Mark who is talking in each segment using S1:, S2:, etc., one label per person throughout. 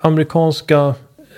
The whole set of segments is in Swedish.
S1: amerikanska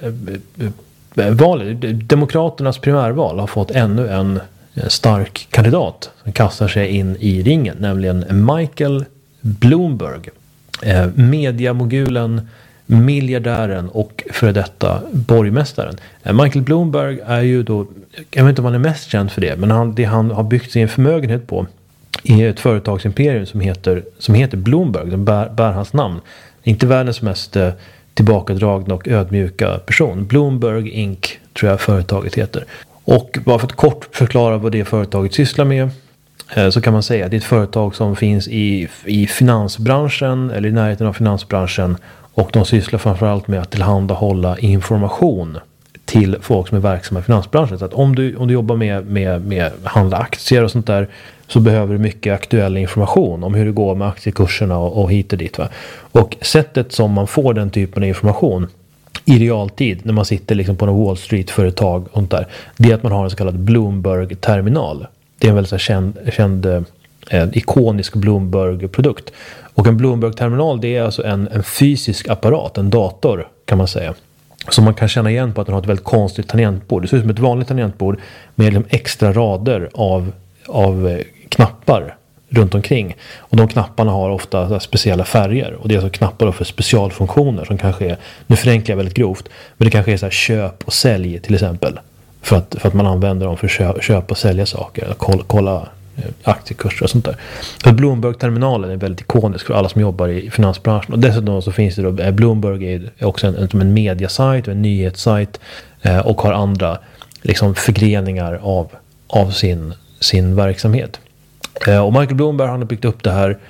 S1: valet, demokraternas primärval har fått ännu en stark kandidat som kastar sig in i ringen, nämligen Michael Bloomberg. Mediamogulen, miljardären och före detta borgmästaren. Michael Bloomberg är ju då, jag vet inte om han är mest känd för det, men det han har byggt sin förmögenhet på är ett företagsimperium som heter Bloomberg. Den bär hans namn. Inte världens mest tillbakadragna och ödmjuka person. Bloomberg Inc. tror jag företaget heter. Och bara för att kort förklara vad det företaget sysslar med, så kan man säga att det är ett företag som finns i finansbranschen eller i närheten av finansbranschen, och de sysslar framförallt med att tillhandahålla information till folk som är verksamma i finansbranschen. Så att om du jobbar med handla aktier och sånt där, så behöver du mycket aktuell information om hur det går med aktiekurserna och hit och dit. Va? Och sättet som man får den typen av information i realtid när man sitter liksom på en Wall Street-företag och sånt där, det är att man har en så kallad Bloomberg-terminal. Det är en väldigt känd ikonisk Bloomberg-produkt. Och en Bloomberg-terminal, det är alltså en fysisk apparat, en dator kan man säga. Som man kan känna igen på att den har ett väldigt konstigt tangentbord. Det ser ut som ett vanligt tangentbord med liksom extra rader av knappar runt omkring. Och de knapparna har ofta speciella färger. Och det är alltså knappar för specialfunktioner som kanske är, nu förenklar jag väldigt grovt, men det kanske är så här köp och sälj till exempel. För att man använder dem för att köpa och sälja saker. Kolla aktiekurser och sånt där. Så Bloomberg-terminalen är väldigt ikonisk för alla som jobbar i finansbranschen. Och dessutom så finns det då, Bloomberg är också en mediasajt och en nyhetssajt, och har andra liksom förgreningar av sin verksamhet. Och Michael Bloomberg, han har byggt upp det här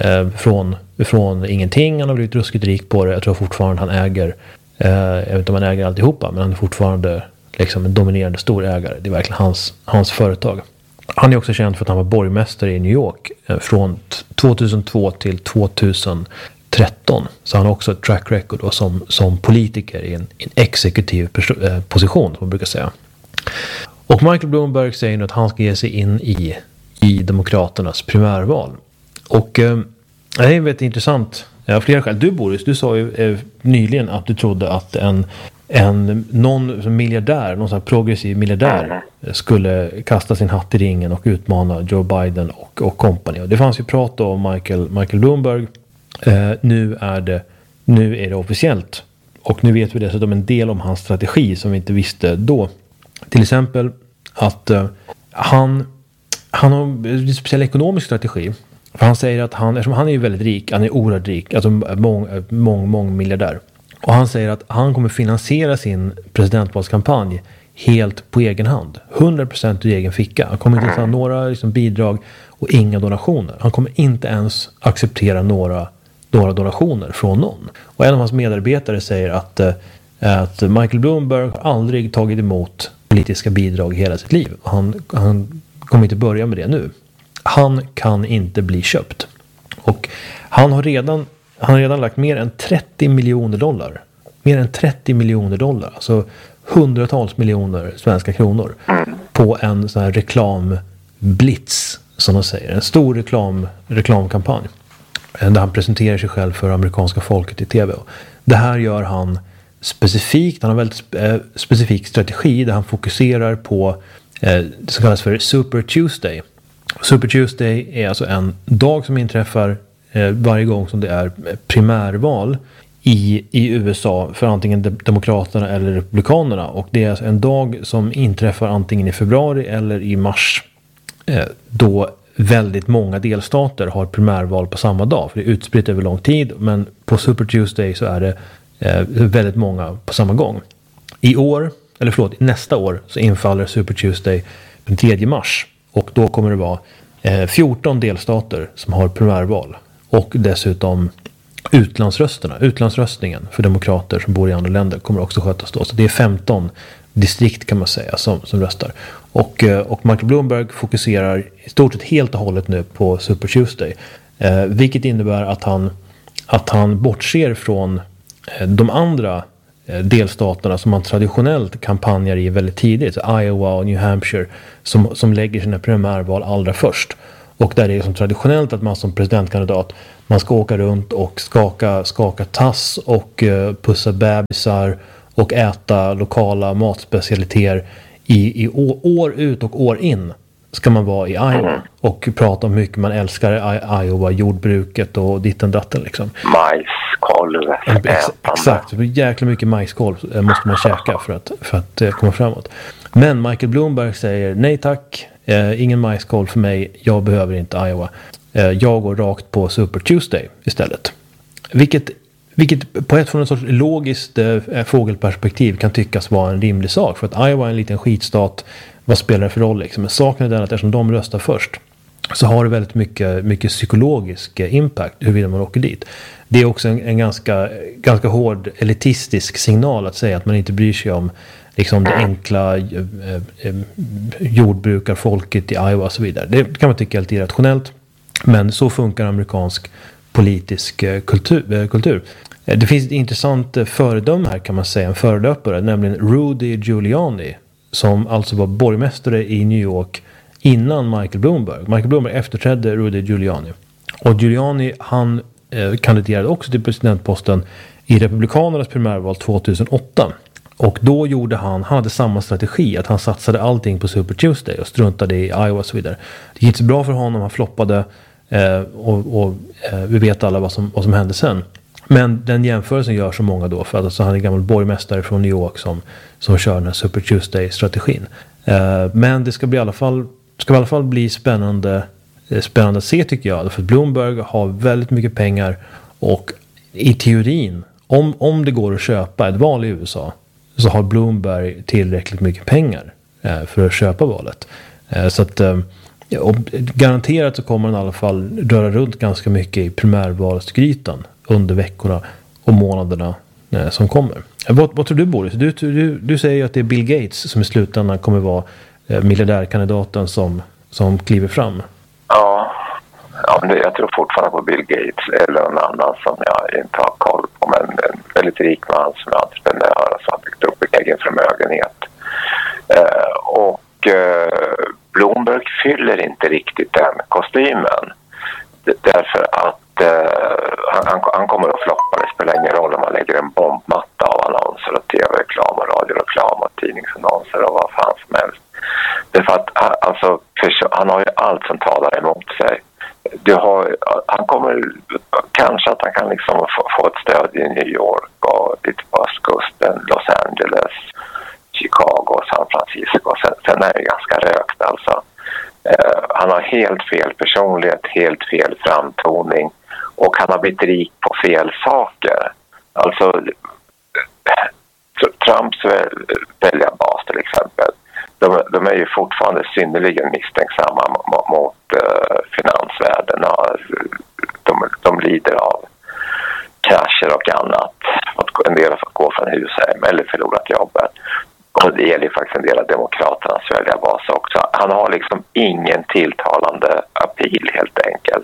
S1: från ingenting. Han har blivit ruskigt rik på det. Jag tror fortfarande han äger, jag vet inte om han äger alltihopa, men han är fortfarande liksom en dominerande stor ägare. Det är verkligen hans företag. Han är också känd för att han var borgmästare i New York från 2002 till 2013. Så han har också ett track record då som politiker i en exekutiv position, som man brukar säga. Och Michael Bloomberg säger nu att han ska ge sig in i demokraternas primärval. Och det är väldigt intressant. Ja, flera skäl. Du, Boris, du sa ju nyligen att du trodde att någon miljardär, någon sån här progressiv miljardär skulle kasta sin hatt i ringen och utmana Joe Biden och company. Och det fanns ju prat om Michael Bloomberg. Nu är det officiellt. Och nu vet vi dessutom en del om hans strategi som vi inte visste då. Till exempel att han har en speciell ekonomisk strategi. För han säger att eftersom han är ju väldigt rik, han är oerhört rik, alltså mång miljardär. Och han säger att han kommer finansiera sin presidentvalskampanj helt på egen hand. 100% i egen ficka. Han kommer inte ta några liksom bidrag och inga donationer. Han kommer inte ens acceptera några donationer från någon. Och en av hans medarbetare säger att Michael Bloomberg har aldrig tagit emot politiska bidrag i hela sitt liv. Och han kommer inte börja med det nu. Han kan inte bli köpt. Och han har redan lagt mer än $30 miljoner. Mer än $30 miljoner. Alltså hundratals miljoner svenska kronor. På en sån här reklamblitz, som de säger. En stor reklamkampanj. Där han presenterar sig själv för amerikanska folket i tv. Det här gör han specifikt. Han har en väldigt specifik strategi där han fokuserar på det som kallas för Super Tuesday. Super Tuesday är alltså en dag som inträffar varje gång som det är primärval i USA för antingen demokraterna eller republikanerna. Och det är alltså en dag som inträffar antingen i februari eller i mars, då väldigt många delstater har primärval på samma dag. För det är utspritt över lång tid, men på Super Tuesday så är det väldigt många på samma gång. Nästa år så infaller Super Tuesday den 3 mars. Och då kommer det vara 14 delstater som har primärval. Och dessutom utlandsröstningen för demokrater som bor i andra länder kommer också skötas då. Så det är 15 distrikt kan man säga som röstar. Och Michael Bloomberg fokuserar i stort sett helt och hållet nu på Super Tuesday. Vilket innebär att han bortser från de andra delstaterna som man traditionellt kampanjar i väldigt tidigt. Så Iowa och New Hampshire som lägger sina primärval allra först. Och där det är som traditionellt att man som presidentkandidat, man ska åka runt och skaka tass och pussa bebisar och äta lokala matspecialiteter i år ut och år in. Ska man vara i Iowa och prata om hur mycket man älskar Iowa, jordbruket och ditten datten liksom.
S2: Majskolv.
S1: Exakt, jäkla mycket majskolv måste man käka för att komma framåt. Men Michael Bloomberg säger nej tack, ingen majskolv för mig, jag behöver inte Iowa. Jag går rakt på Super Tuesday istället. Vilket på ett från en sorts logiskt fågelperspektiv kan tyckas vara en rimlig sak. För att Iowa är en liten skitstat, vad spelar det för roll liksom? Men saken är den att eftersom de röstar först så har det väldigt mycket psykologisk impact huruvida man åker dit. Det är också en ganska hård elitistisk signal att säga att man inte bryr sig om liksom det enkla jordbrukarfolket i Iowa och så vidare. Det kan man tycka är lite irrationellt, men så funkar amerikansk politisk kultur. Det finns ett intressant föredöme här kan man säga, en förelöpare, nämligen Rudy Giuliani, som alltså var borgmästare i New York innan Michael Bloomberg. Michael Bloomberg efterträdde Rudy Giuliani. Och Giuliani, han kandiderade också till presidentposten i republikanernas primärval 2008. Och då han hade samma strategi, att han satsade allting på Super Tuesday och struntade i Iowa och så vidare. Det gick så bra för honom, han floppade och vi vet alla vad som hände sen. Men den jämförelsen gör så många då, för att alltså han är gammal borgmästare från New York som kör den här Super Tuesday-strategin. Men det ska i alla fall bli spännande att se tycker jag. För Bloomberg har väldigt mycket pengar och i teorin, om det går att köpa ett val i USA så har Bloomberg tillräckligt mycket pengar för att köpa valet. Så att och garanterat så kommer den i alla fall röra runt ganska mycket i primärvalsgrytan under veckorna och månaderna som kommer. Vad tror du, Boris? Du säger ju att det är Bill Gates som i slutändan kommer vara miljardärkandidaten som kliver fram.
S2: Ja, men jag tror fortfarande på Bill Gates eller någon annan som jag inte har koll på, men en väldigt rik man som är entreprenör som har byggt upp en egen förmögenhet. Bloomberg fyller inte riktigt den kostymen. Därför att han kommer att floppa. Det spelar ingen roll om man lägger en bombmatta av annonser och tv-reklam och radioreklam och tidningsannonser och vad fan som helst. Därför att han har ju allt som talar emot sig. Han kommer kanske att han kan liksom få ett stöd i New York och lite på östkusten, Los Angeles, Chicago, San Francisco. Sen är det ganska rökt alltså. Han har helt fel personlighet, helt fel framtoning och han har blivit rik på fel saker. Alltså Trumps väljarbas till exempel, de är ju fortfarande synnerligen misstänksamma mot finansvärlden. De lider av krascher och annat. En del har fått gå från huset eller förlorat jobbet. Och det gäller ju faktiskt en del av demokraternas väljarbas också. Han har liksom ingen tilltalande appeal helt enkelt.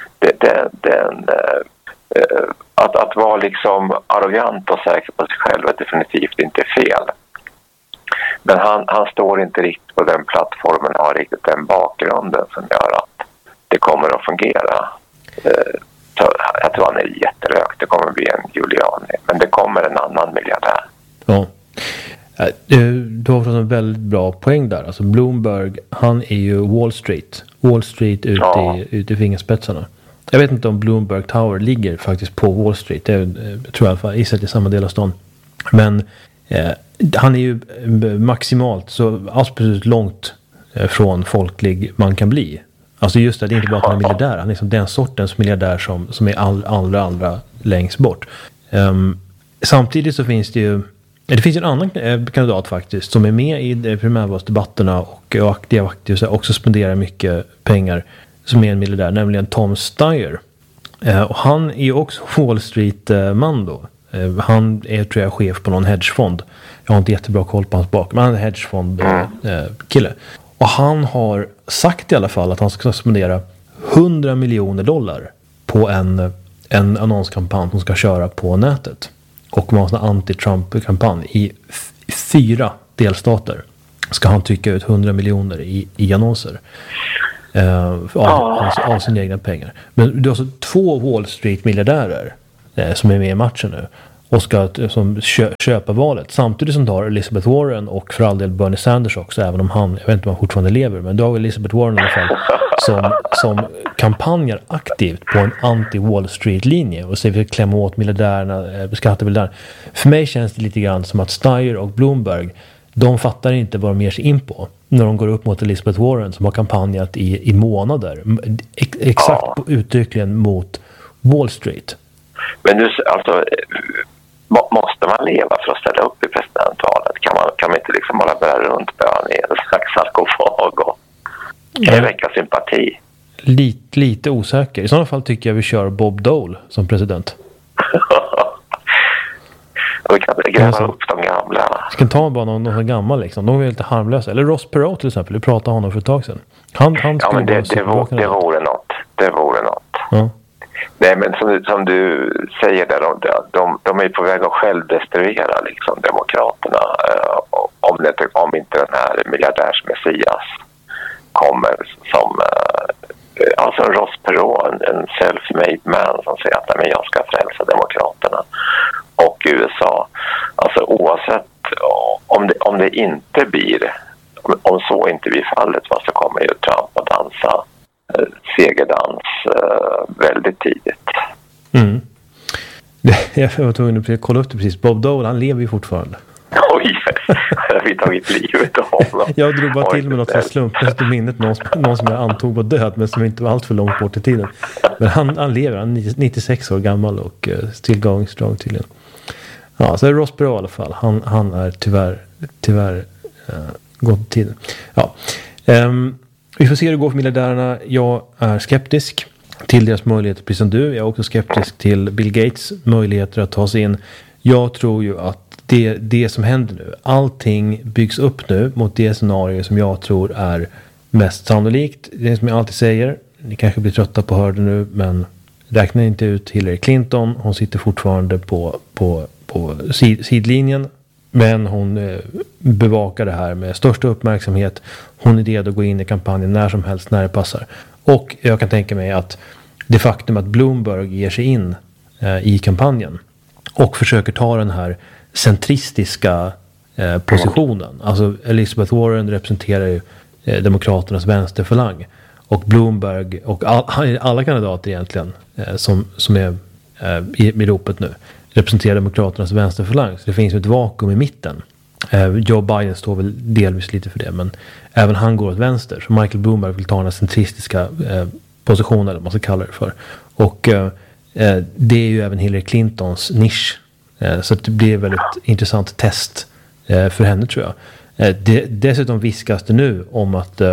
S2: Att vara liksom arrogant och säker på sig själv är definitivt inte fel. Men han står inte riktigt på den plattformen och har riktigt den bakgrunden som gör att det kommer att fungera. Jag tror han är jätterökt. Det kommer bli en Giuliani. Men det kommer en annan miljardär.
S1: Ja. Du har fått en väldigt bra poäng där. Alltså Bloomberg, han är ju Wall Street ut i fingerspetsarna. Jag vet inte om Bloomberg Tower ligger faktiskt på Wall Street. Det tror jag i alla fall i samma del av stan. Men han är ju maximalt så absolut långt från folklig man kan bli. Alltså just det är inte bara att han är miljardär. Han är liksom den sortens miljardär som är allra längst bort. Samtidigt så finns det ju en annan kandidat faktiskt som är med i primärvalsdebatterna och aktiv också spenderar mycket pengar som är en miljardär, nämligen Tom Steyer. Och han är ju också Wall Street-man då. Han är tror jag chef på någon hedgefond. Jag har inte jättebra koll på hans bakgrund, men han är en hedgefond-kille. Och han har sagt i alla fall att han ska spendera $100 miljoner på en annonskampanj som ska köra på nätet. Och man har en anti-Trump-kampanj i 4 delstater. Ska han trycka ut 100 miljoner i annonser. av sina egna pengar. Men du har alltså 2 Wall Street-miljardärer som är med i matchen nu och ska köpa valet. Samtidigt som du har Elizabeth Warren och för all del Bernie Sanders också, även om jag vet inte om han fortfarande lever, men du har Elizabeth Warren i alla fall som kampanjar aktivt på en anti-Wall Street-linje och säger att vi ska klämma åt miljardärerna, beskatta miljardärerna. För mig känns det lite grann som att Steyer och Bloomberg, de fattar inte vad de ger sig in på när de går upp mot Elizabeth Warren som har kampanjat i månader. Exakt uttryckligen mot Wall Street.
S2: Men nu, alltså, måste man leva för att ställa upp i presidentvalet? Kan man inte liksom bara börja runt Bernie en slags sarkofag och väcka sympati?
S1: Lite osäker. I sådana fall tycker jag vi kör Bob Dole som president.
S2: Vi kan gräva upp de gamla.
S1: Vi kan ta bara någon gammal liksom. De är lite harmlösa. Eller Ross Perot till exempel. Vi pratade om honom för ett tag sedan. Han
S2: men det vore något. Det vore något. Ja. Nej, men som du säger där, de är på väg att självdestruera liksom demokraterna om inte den här miljardärsmessias kommer som alltså Ross Perot, en self-made man som säger att jag ska frälsa demokraterna och USA. Alltså oavsett om det inte blir, om så inte blir fallet, så kommer ju Trump att dansa segerdans väldigt tidigt.
S1: Mm. Jag var tvungen att kolla upp det precis. Bob Dole, han lever ju fortfarande.
S2: Oj, har vi tagit livet av honom.
S1: Jag drog bara till med något så slumpmässigt i minnet. Någon som jag antog var död men som inte var allt för långt bort i tiden. Men han lever, han är 96 år gammal och still going strong tydligen. Ja, så är Ross Perot i alla fall. Han är tyvärr gått i tiden. Ja. Vi får se hur det går för miljardärerna. Jag är skeptisk till deras möjligheter, precis som du. Jag är också skeptisk till Bill Gates möjligheter att ta sig in. Jag tror ju att det som händer nu, allting byggs upp nu mot det scenario som jag tror är mest sannolikt. Det som jag alltid säger, ni kanske blir trötta på att höra det nu, men räkna inte ut Hillary Clinton. Hon sitter fortfarande på sidlinjen. Men hon bevakar det här med största uppmärksamhet. Hon är redo att gå in i kampanjen när som helst, när det passar. Och jag kan tänka mig att det faktum att Bloomberg ger sig in i kampanjen och försöker ta den här centristiska positionen. Alltså Elizabeth Warren representerar ju demokraternas vänsterfalang. Och Bloomberg och alla kandidater egentligen som är i ropet nu representerar demokraternas vänsterfalang. Så det finns ju ett vakuum i mitten. Joe Biden står väl delvis lite för det, men även han går åt vänster. Så Michael Bloomberg vill ta den centristiska positionen, eller vad man ska kalla det för. Och det är ju även Hillary Clintons nisch. Så det blir ett väldigt intressant test för henne, tror jag. Dessutom viskas det nu om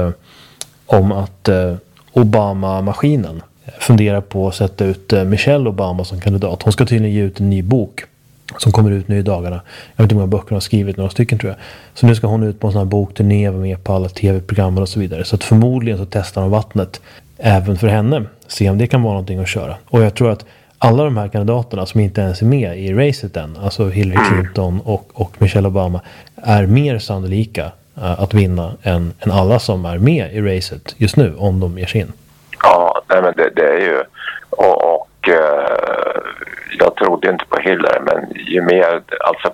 S1: att Obama-maskinen funderar på att sätta ut Michelle Obama som kandidat. Hon ska tydligen ge ut en ny bok som kommer ut nu i dagarna. Jag vet inte hur många böcker hon har skrivit, några stycken tror jag. Så nu ska hon ut på en sån här bokturné med på alla tv-program och så vidare. Så att förmodligen så testar de vattnet även för henne. Se om det kan vara någonting att köra. Och jag tror att alla de här kandidaterna som inte ens är med i racet än, alltså Hillary Clinton och Michelle Obama, är mer sannolika att vinna än alla som är med i racet just nu, om de ger sig in.
S2: Ja, nej, men det är ju och jag trodde inte på Hillary, men ju mer, alltså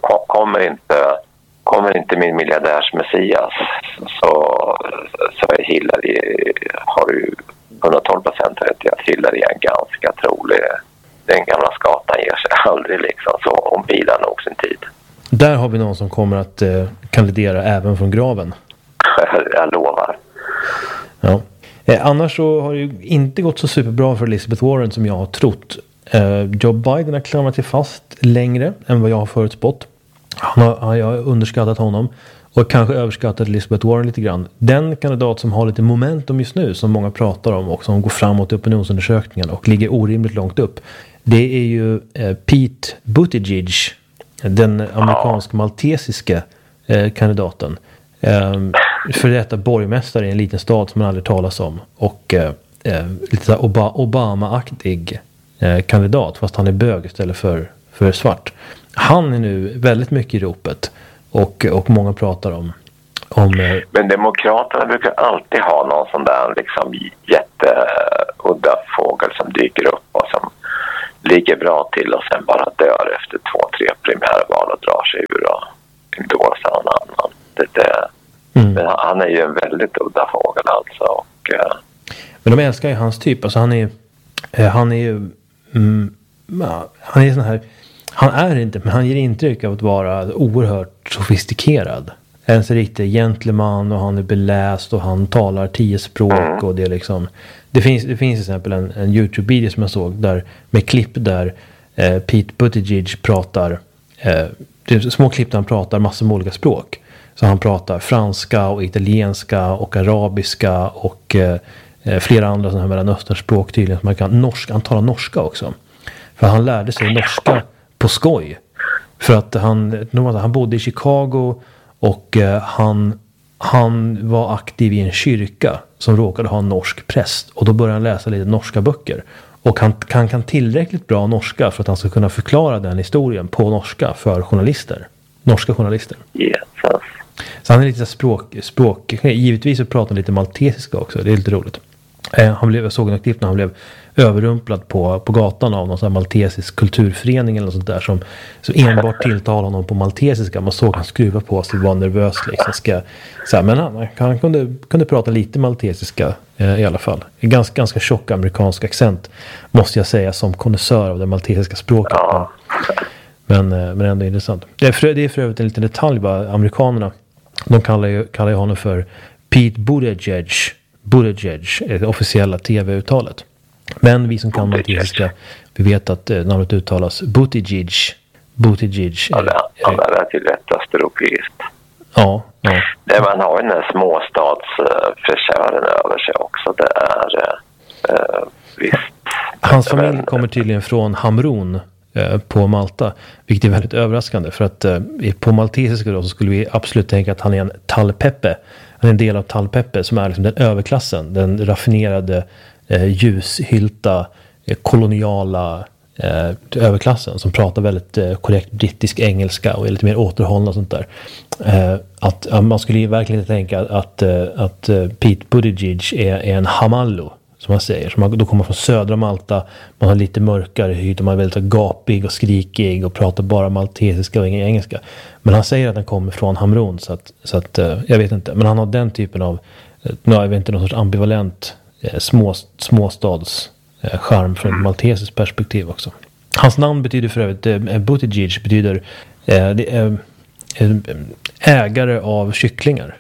S2: kommer inte min miljardärsmessias så är Hillary, har ju 112% rätt i att Hillary är en ganska trolig, den gamla skatan ger sig aldrig liksom, så hon bidrar nog sin tid.
S1: Där har vi någon som kommer att kandidera även från graven.
S2: Jag lovar.
S1: Ja. Annars så har det ju inte gått så superbra för Elizabeth Warren som jag har trott. Joe Biden har klamrat sig fast längre än vad jag har förutspått. Jag har underskattat honom och kanske överskattat Elizabeth Warren lite grann. Den kandidat som har lite momentum just nu, som många pratar om och som går framåt i opinionsundersökningen och ligger orimligt långt upp, det är ju Pete Buttigieg, den amerikansk-maltesiske kandidaten. För detta borgmästare i en liten stad som man aldrig talas om, och lite Obama-aktig kandidat, fast han är bög istället för svart. Han är nu väldigt mycket i ropet och många pratar
S2: Men Demokraterna brukar alltid ha någon sån där liksom jätteudda fågel som dyker upp och som ligger bra till och sen bara dör efter 2-3 primärval och drar sig ur och endorsar någon annan. Men han är ju en väldigt udda fågel alltså.
S1: Men de älskar ju hans typ. Alltså han är sån här, han är inte, men han ger intryck av att vara oerhört sofistikerad. En så riktig gentleman och han är beläst och han talar 10 språk och det är liksom, det finns till exempel en YouTube-video som jag såg där med klipp där Pete Buttigieg pratar det är små klipp där han pratar massor med olika språk. Så han pratar franska och italienska och arabiska och flera andra sådana här mellanösternspråk tydligen. Man kan han talar norska också. För han lärde sig norska på skoj. För att han bodde i Chicago och han var aktiv i en kyrka som råkade ha en norsk präst. Och då började han läsa lite norska böcker. Och han kan tillräckligt bra norska för att han ska kunna förklara den historien på norska för norska journalister.
S2: Yes.
S1: Så han är lite språk. Givetvis så pratar han lite maltesiska också. Det är lite roligt. Jag såg en klipp när han blev överrumplad på gatan av någon sån här maltesisk kulturförening eller något sånt där som enbart tilltalade honom på maltesiska. Man såg han skruva på sig och var nervös liksom. Men han kunde prata lite maltesiska i alla fall. En ganska tjock amerikansk accent måste jag säga som konnässör av det maltesiska språket.
S2: Ja.
S1: Men ändå intressant. Det är för övrigt en liten detalj bara. Amerikanerna, de kallar ju honom för Pete Buttigieg, det officiella tv-uttalet. Men vi som kan maltesiska, vi vet att namnet uttalas Buttigieg.
S2: Ja, det är till rätt östeuropeiskt.
S1: Ja.
S2: Man har ju den här småstadsfräschören över sig också. Det är visst.
S1: Hans familj kommer tydligen från Hamrun på Malta, vilket är väldigt överraskande för att på maltesiska då så skulle vi absolut tänka att han är en talpeppe. Han är en del av talpeppe som är liksom den överklassen, den raffinerade ljushylta koloniala överklassen som pratar väldigt korrekt brittisk engelska och är lite mer återhållna och sånt där. Att man skulle ju verkligen tänka att Pete Buttigieg är en hamallo som man säger. Så då kommer från södra Malta, man har lite mörkare hy, man är väldigt gapig och skrikig och pratar bara maltesiska och ingen engelska. Men han säger att han kommer från Hamrun så att jag vet inte. Men han har den typen av, jag vet inte, någon sorts ambivalent småstads charm från ett maltesiskt perspektiv också. Hans namn betyder för övrigt, Buttigieg betyder ägare av kycklingar.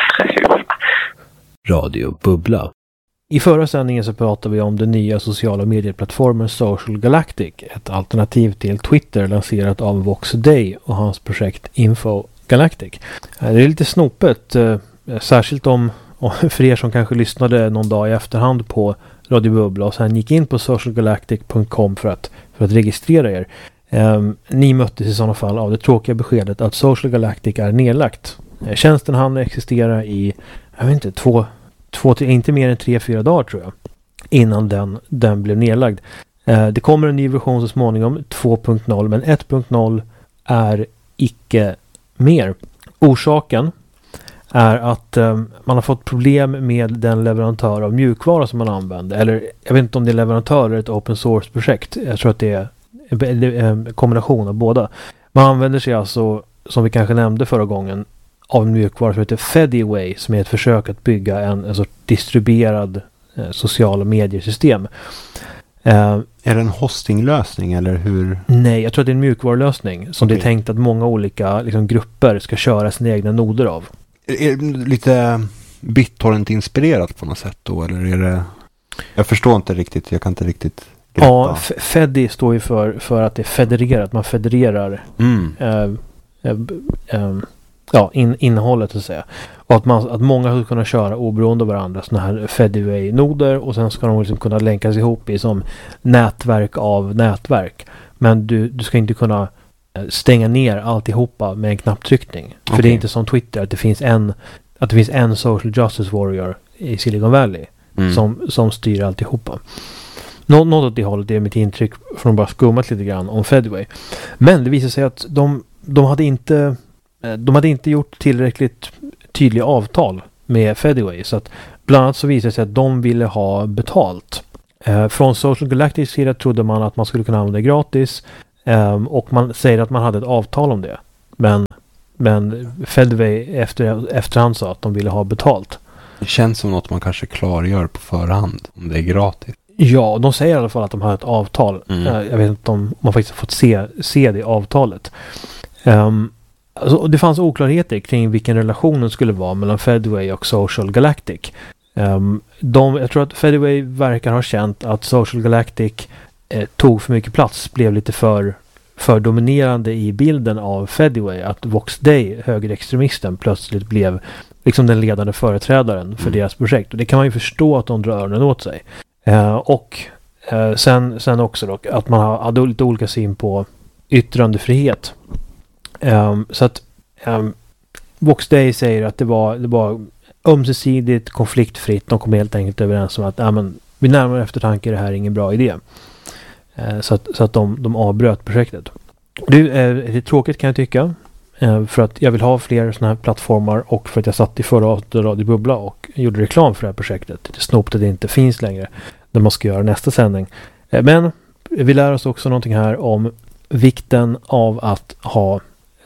S1: Radio Bubbla. I förra sändningen så pratade vi om den nya sociala medieplattformen Social Galactic, ett alternativ till Twitter lanserat av Vox Day och hans projekt Info Galactic. Det är lite snopet, särskilt om för er som kanske lyssnade någon dag i efterhand på Radio Bubbla och sen gick in på socialgalactic.com för att registrera er. Ni möttes i sådana fall av det tråkiga beskedet att Social Galactic är nedlagt. Tjänsten hann existera i, jag vet inte, inte mer än 3-4 dagar tror jag, innan den blev nedlagd. Det kommer en ny version så småningom, 2.0, men 1.0 är icke mer. Orsaken är att man har fått problem med den leverantör av mjukvara som man använder. Eller jag vet inte om det är leverantör eller ett open source-projekt. Jag tror att det är en kombination av båda. Man använder sig alltså, som vi kanske nämnde förra gången, av en mjukvara som heter Fediway, som är ett försök att bygga en sorts distribuerad sociala mediesystem.
S3: Är det en hostinglösning eller hur?
S1: Nej, jag tror att det är en mjukvarulösning som det är tänkt att många olika liksom, grupper ska köra sina egna noder av.
S3: Är det lite BitTorrent-inspirerat på något sätt då? Eller är det... Jag förstår inte riktigt, jag kan inte riktigt greppa.
S1: Ja, Fedi står ju för att det är federerat, man federerar innehållet så att säga. Och att många ska kunna köra oberoende av varandra sådana här Fediway-noder och sen ska de liksom kunna länkas ihop i som nätverk av nätverk. Men du ska inte kunna stänga ner alltihopa med en knapptryckning. För det är inte som Twitter att det finns en social justice warrior i Silicon Valley som styr alltihopa. Något åt det hållet är mitt intryck från att bara skummat lite grann om Fediway. Men det visar sig att de hade inte gjort tillräckligt tydliga avtal med Fediway. Så att bland annat så visade det sig att de ville ha betalt. Från Social Galactic sida trodde man att man skulle kunna använda det gratis. Och man säger att man hade ett avtal om det. Men Fediway efterhand sa att de ville ha betalt.
S3: Det känns som något man kanske klargör på förhand om det är gratis.
S1: Ja, de säger i alla fall att de har ett avtal. Jag vet inte om man faktiskt har fått se det avtalet. Alltså, det fanns oklarheter kring vilken relationen skulle vara mellan Fediway och Social Galactic. Jag tror att Fediway verkar ha känt att Social Galactic tog för mycket plats, blev lite för dominerande i bilden av Fediway, att Vox Day, högerextremisten, plötsligt blev liksom den ledande företrädaren för deras projekt. Och det kan man ju förstå att de drar öronen åt sig. Sen också dock att man hade lite olika syn på yttrandefrihet. Så att Vox Day säger att det var ömsesidigt konfliktfritt. De kom helt enkelt överens om att vid närmare eftertanke är det här ingen bra idé. Så att de avbröt projektet. Det är tråkigt kan jag tycka. För att jag vill ha fler sådana här plattformar och för att jag satt i förra Radio Bubbla och gjorde reklam för det här projektet. Det är snoppt att det inte finns längre när man ska göra nästa sändning. Men vi lär oss också någonting här om vikten av att ha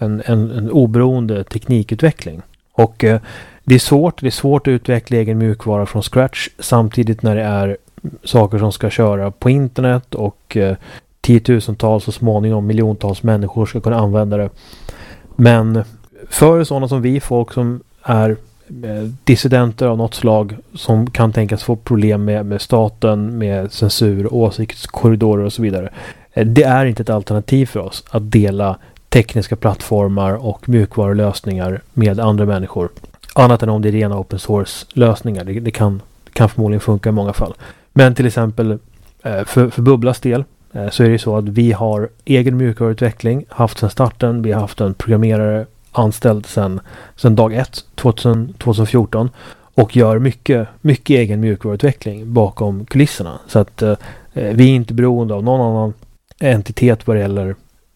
S1: en oberoende teknikutveckling. Och det är svårt att utveckla egen mjukvara från scratch samtidigt när det är saker som ska köra på internet och tiotusentals och småningom miljontals människor ska kunna använda det. Men för sådana som vi, folk som är dissidenter av något slag som kan tänkas få problem med staten, med censur, åsiktskorridorer och så vidare. Det är inte ett alternativ för oss att dela tekniska plattformar och mjukvarulösningar med andra människor. Annat än om det är rena open source lösningar. Det kan förmodligen funka i många fall. Men till exempel för Bubblas del så är det så att vi har egen mjukvaruutveckling, haft sedan starten. Vi har haft en programmerare anställd sedan dag 1, 2014 och gör mycket egen mjukvaruutveckling bakom kulisserna. Så att vi är inte beroende av någon annan entitet vad det gäller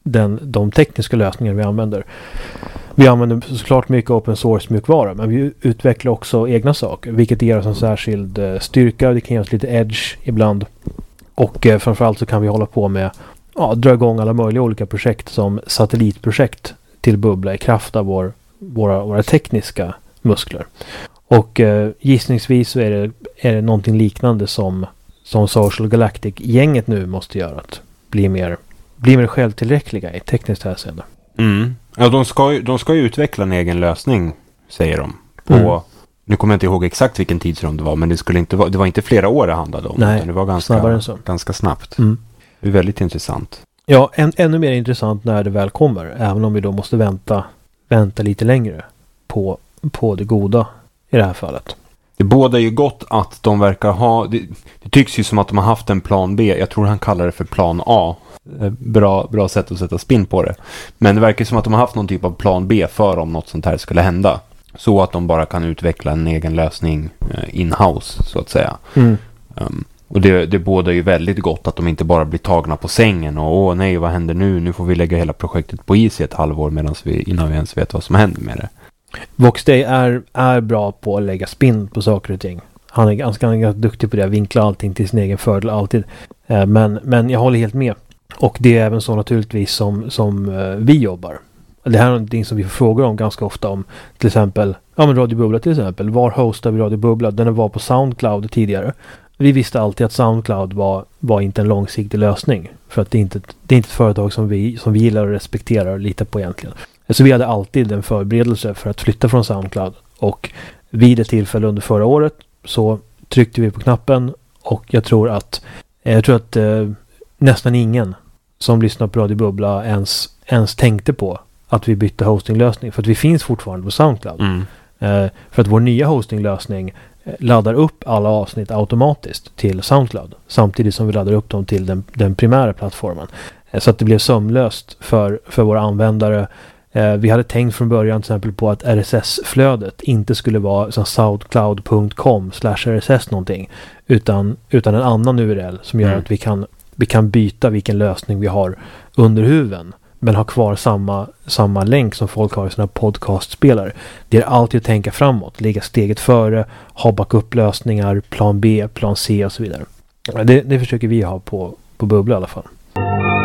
S1: de tekniska lösningar vi använder. Vi använder såklart mycket open source mjukvara, men vi utvecklar också egna saker, vilket ger oss en särskild styrka. Det kan ge oss lite edge ibland. Och framförallt så kan vi hålla på med dra igång alla möjliga olika projekt som satellitprojekt till Bubbla i kraft av våra tekniska muskler. Och gissningsvis så är det någonting liknande som Social Galactic-gänget nu måste göra, att bli mer självtillräckliga i tekniskt hänseende.
S3: Ja, de ska ju utveckla en egen lösning, säger de. Nu kommer jag inte ihåg exakt vilken tidsram det var, men det var inte flera år det handlade om.
S1: Nej,
S3: utan det var ganska snabbt. Det är väldigt intressant.
S1: Ja, ännu mer intressant när det väl kommer, även om vi då måste vänta lite längre på det goda i det här fallet.
S3: Det båda är ju gott att de verkar ha, det tycks ju som att de har haft en plan B. Jag tror han kallar det för plan A. Bra sätt att sätta spin på det. Men det verkar som att de har haft någon typ av plan B för om något sånt här skulle hända. Så att de bara kan utveckla en egen lösning in-house, så att säga. Och det båda är ju väldigt gott att de inte bara blir tagna på sängen och nej, vad händer nu? Nu får vi lägga hela projektet på is i ett halvår innan vi ens vet vad som händer med det.
S1: Vox Day är bra på att lägga spin på saker och ting. Han är ganska duktig på det, vinkla allting till sin egen fördel alltid. Men jag håller helt med. Och det är även så naturligtvis som vi jobbar. Det här är någonting som vi får frågor om ganska ofta om. Till exempel, Radio Bubbla till exempel. Var hostar vi Radio Bubbla? Den var på SoundCloud tidigare. Vi visste alltid att SoundCloud var inte en långsiktig lösning. För att det är inte ett företag som vi gillar och respekterar och litar på egentligen. Så vi hade alltid en förberedelse för att flytta från SoundCloud. Och vid ett tillfälle under förra året så tryckte vi på knappen. Och jag tror att nästan ingen som lyssnar på Radio Bubbla ens tänkte på att vi bytte hostinglösning. För att vi finns fortfarande på SoundCloud. För att vår nya hostinglösning laddar upp alla avsnitt automatiskt till SoundCloud. Samtidigt som vi laddar upp dem till den primära plattformen. Så att det blev sömlöst för våra användare. Vi hade tänkt från början till exempel på att RSS-flödet inte skulle vara soundcloud.com/RSS någonting. Utan en annan URL som gör att vi kan byta vilken lösning vi har under huven men ha kvar samma länk som folk har i sina podcastspelare. Det är alltid att tänka framåt, ligga steget före, ha backup-lösningar, plan B, plan C och så vidare. Det försöker vi ha på Bubbla i alla fall.